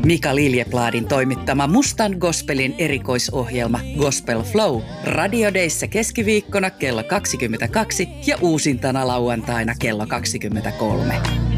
Mika Liljepladin toimittama Mustan Gospelin erikoisohjelma Gospel Flow radiodeissa keskiviikkona kello 22 ja uusintana lauantaina kello 23.